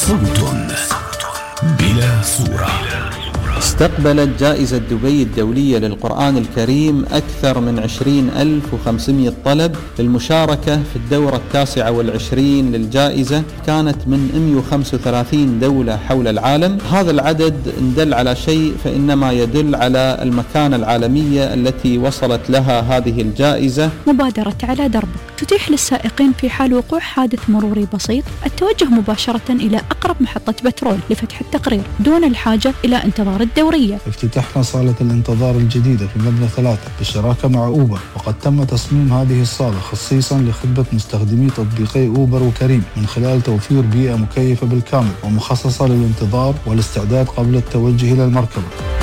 صوت بلا صورة. استقبلت جائزة دبي الدولية للقرآن الكريم أكثر من 20,500 طلب للمشاركة في الدورة 29 للجائزة، كانت من 135 دولة حول العالم. هذا العدد إن دل على شيء فإنما يدل على المكانة العالمية التي وصلت لها هذه الجائزة. مبادرة على دربك تتيح للسائقين في حال وقوع حادث مروري بسيط التوجه مباشرة إلى أقرب محطة بترول لفتح التقرير دون الحاجة إلى انتظار الدورية. افتتحنا صالة الانتظار الجديدة في مبنى 3 بالشراكة مع أوبر، وقد تم تصميم هذه الصالة خصيصا لخدمة مستخدمي تطبيقي أوبر وكريم من خلال توفير بيئة مكيفة بالكامل ومخصصة للانتظار والاستعداد قبل التوجه إلى المركبة.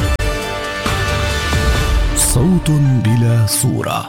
صوت بلا صورة.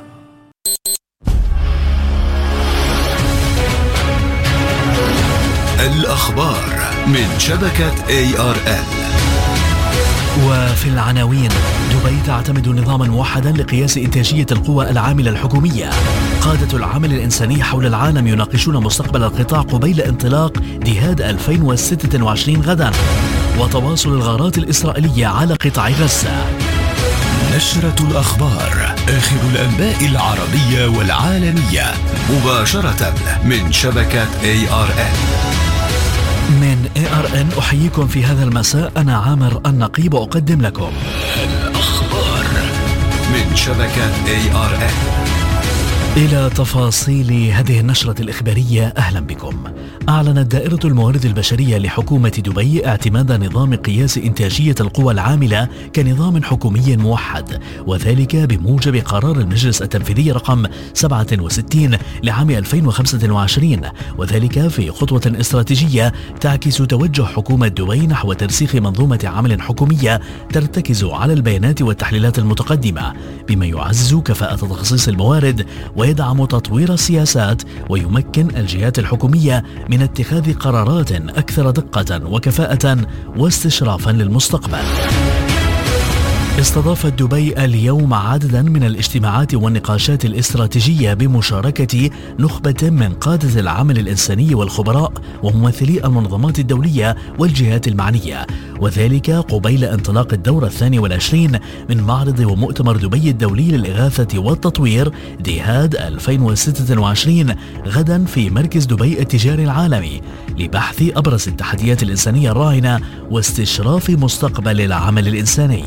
الأخبار من شبكة ARN. وفي العناوين: دبي تعتمد نظاما موحدا لقياس إنتاجية القوى العاملة الحكومية. قادة العمل الإنساني حول العالم يناقشون مستقبل القطاع قبيل انطلاق دهاد 2026 غدا. وتواصل الغارات الإسرائيلية على قطاع غزة. نشرة الأخبار، آخر الأنباء العربية والعالمية، مباشرة من شبكة ARN. من ARN أحييكم في هذا المساء، أنا عامر النقيب أقدم لكم الأخبار من شبكة ARN. إلى تفاصيل هذه النشرة الإخبارية، أهلا بكم. أعلنت دائرة الموارد البشرية لحكومة دبي اعتماد نظام قياس إنتاجية القوى العاملة كنظام حكومي موحد، وذلك بموجب قرار المجلس التنفيذي رقم 67 لعام 2025، وذلك في خطوة استراتيجية تعكس توجه حكومة دبي نحو ترسيخ منظومة عمل حكومية ترتكز على البيانات والتحليلات المتقدمة، بما يعزز كفاءة تخصيص الموارد ويدعم تطوير السياسات ويمكن الجهات الحكومية من اتخاذ قرارات أكثر دقة وكفاءة واستشرافا للمستقبل. استضافت دبي اليوم عددا من الاجتماعات والنقاشات الاستراتيجية بمشاركة نخبة من قادة العمل الإنساني والخبراء وممثلي المنظمات الدولية والجهات المعنية، وذلك قبيل انطلاق الدورة 22 من معرض ومؤتمر دبي الدولي للإغاثة والتطوير دهاد 2026 غدا في مركز دبي التجاري العالمي، لبحث أبرز التحديات الإنسانية الراهنة واستشراف مستقبل العمل الإنساني.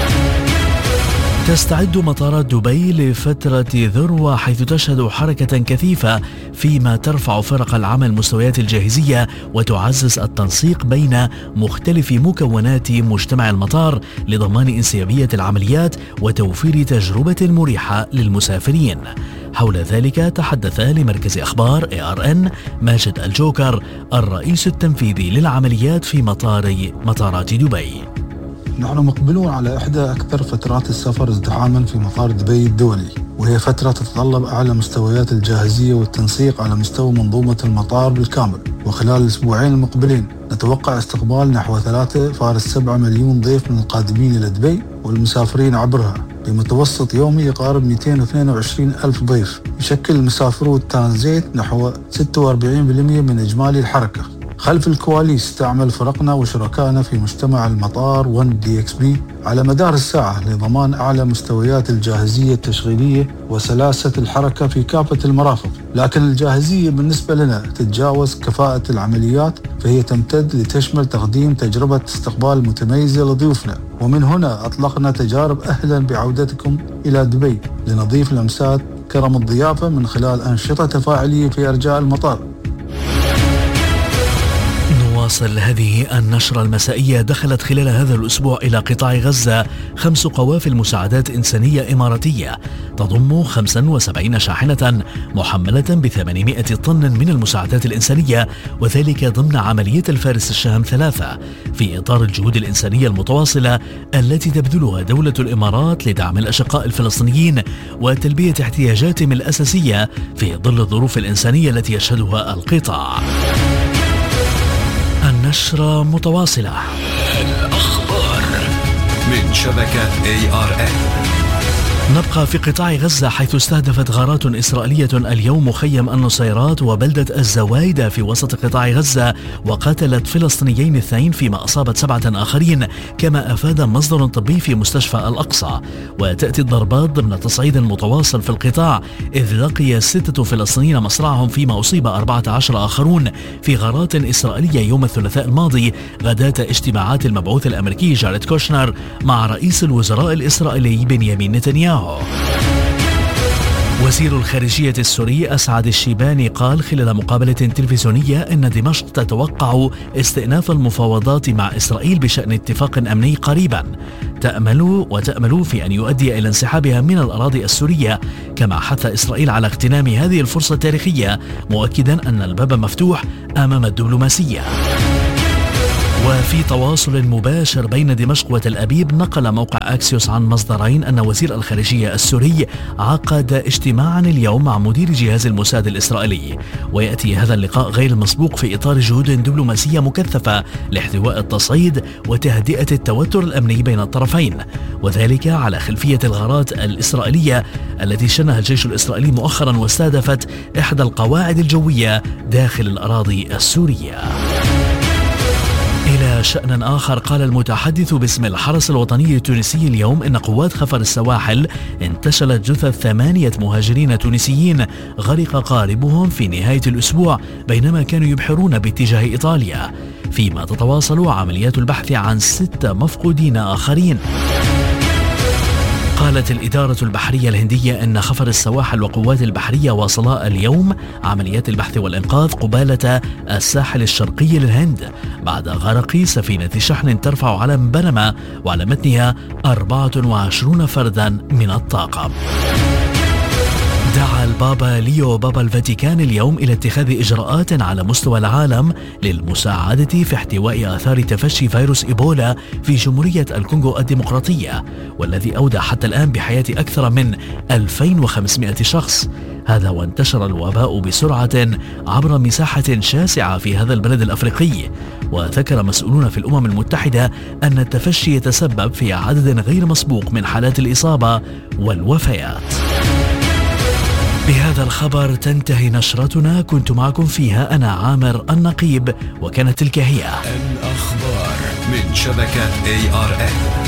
تستعد مطارات دبي لفترة ذروة، حيث تشهد حركة كثيفة فيما ترفع فرق العمل مستويات الجاهزية وتعزز التنسيق بين مختلف مكونات مجتمع المطار لضمان انسيابية العمليات وتوفير تجربة مريحة للمسافرين. حول ذلك تحدث لمركز أخبار ARN ماجد الجوكر الرئيس التنفيذي للعمليات في مطارات دبي. نحن مقبلون على إحدى أكثر فترات السفر ازدحاما في مطار دبي الدولي، وهي فترة تتطلب أعلى مستويات الجاهزية والتنسيق على مستوى منظومة المطار بالكامل. وخلال الأسبوعين المقبلين نتوقع استقبال نحو 3.7 مليون ضيف من القادمين إلى دبي والمسافرين عبرها، بمتوسط يومي يقارب 222 ألف ضيف. يشكل مسافرو الترانزيت نحو 46% من إجمالي الحركة. خلف الكواليس تعمل فرقنا وشركائنا في مجتمع المطار 1DXB على مدار الساعة لضمان أعلى مستويات الجاهزية التشغيلية وسلاسة الحركة في كافة المرافق. لكن الجاهزية بالنسبة لنا تتجاوز كفاءة العمليات، فهي تمتد لتشمل تقديم تجربة استقبال متميزة لضيوفنا. ومن هنا أطلقنا تجارب أهلا بعودتكم إلى دبي لنضيف لمسات كرم الضيافة من خلال أنشطة تفاعلية في أرجاء المطار. نواصل هذه النشرة المسائية. دخلت خلال هذا الأسبوع إلى قطاع غزة 5 قوافل مساعدات إنسانية إماراتية تضم 75 شاحنة محملة ب800 طن من المساعدات الإنسانية، وذلك ضمن عملية الفارس الشام 3 في إطار الجهود الإنسانية المتواصلة التي تبذلها دولة الإمارات لدعم الأشقاء الفلسطينيين وتلبية احتياجاتهم الأساسية في ظل الظروف الإنسانية التي يشهدها القطاع. النشرة متواصلة. الأخبار من شبكة ARN. نبقى في قطاع غزة، حيث استهدفت غارات إسرائيلية اليوم مخيم النصيرات وبلدة الزوايدة في وسط قطاع غزة، وقتلت فلسطينيين 2 فيما أصابت 7 آخرين، كما أفاد مصدر طبي في مستشفى الأقصى. وتأتي الضربات ضمن تصعيد متواصل في القطاع، إذ لقي 6 فلسطينيين مصرعهم، فيما أصيب 14 آخرون في غارات إسرائيلية يوم الثلاثاء الماضي غداة اجتماعات المبعوث الأمريكي جاريد كوشنر مع رئيس الوزراء الإسرائيلي بنيامين نتنياهو. وزير الخارجية السوري أسعد الشيباني قال خلال مقابلة تلفزيونية إن دمشق تتوقع استئناف المفاوضات مع إسرائيل بشأن اتفاق أمني قريبا، تأمل في أن يؤدي إلى انسحابها من الأراضي السورية، كما حث إسرائيل على اغتنام هذه الفرصة التاريخية، مؤكدا أن الباب مفتوح أمام الدبلوماسية. وفي تواصل مباشر بين دمشق وتل أبيب، نقل موقع أكسيوس عن مصدرين أن وزير الخارجية السوري عقد اجتماعا اليوم مع مدير جهاز الموساد الإسرائيلي، ويأتي هذا اللقاء غير المسبوق في إطار جهود دبلوماسية مكثفة لاحتواء التصعيد وتهدئة التوتر الأمني بين الطرفين، وذلك على خلفية الغارات الإسرائيلية التي شنها الجيش الإسرائيلي مؤخرا واستهدفت إحدى القواعد الجوية داخل الأراضي السورية. إلى شأن آخر، قال المتحدث باسم الحرس الوطني التونسي اليوم إن قوات خفر السواحل انتشلت جثث 8 مهاجرين تونسيين غرق قاربهم في نهاية الأسبوع بينما كانوا يبحرون باتجاه إيطاليا، فيما تتواصل عمليات البحث عن 6 مفقودين آخرين. قالت الإدارة البحرية الهندية أن خفر السواحل وقوات البحرية واصلا اليوم عمليات البحث والإنقاذ قبالة الساحل الشرقي للهند بعد غرق سفينة شحن ترفع علم بنما وعلى متنها 24 فردا من الطاقم. دعا البابا ليو بابا الفاتيكان اليوم إلى اتخاذ إجراءات على مستوى العالم للمساعدة في احتواء آثار تفشي فيروس إيبولا في جمهورية الكونغو الديمقراطية، والذي أودى حتى الآن بحياة أكثر من 2500 شخص. هذا وانتشر الوباء بسرعة عبر مساحة شاسعة في هذا البلد الأفريقي، وذكر مسؤولون في الأمم المتحدة أن التفشي يتسبب في عدد غير مسبوق من حالات الإصابة والوفيات. بهذا الخبر تنتهي نشرتنا، كنت معكم فيها أنا عامر النقيب، وكانت تلك هي الأخبار من شبكة ARN.